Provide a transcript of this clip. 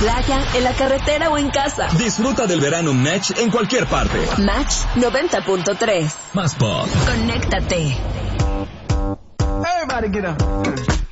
playa, en la carretera o en casa. Disfruta del verano Match en cualquier parte. Match 90.3. Más pop. Conéctate. Everybody get up.